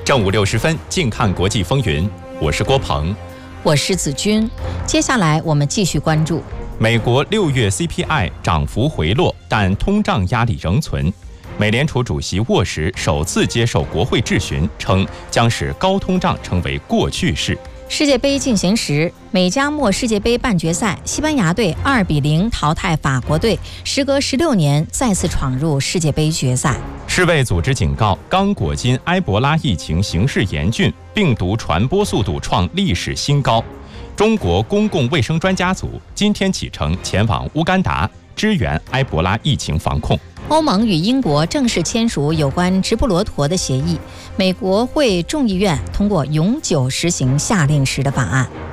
正午60分，近看国际风云，我是郭鹏， 我是子君。接下来我们继续关注美国6月 CPI 涨幅回落，但通胀压力仍存。美联储主席沃什首次接受国会质询，称将使高通胀成为过去式。 世界杯进行时，美加墨世界杯半决赛，西班牙队2-0淘汰法国队，时隔16年再次闯入世界杯决赛。 世卫组织警告，刚果金埃博拉疫情形势严峻，病毒传播速度创历史新高。中国公共卫生专家组今天启程前往乌干达支援埃博拉疫情防控。 欧盟与英国正式签署有关直布罗陀的协议，美国会众议院通过永久实行夏令时的法案。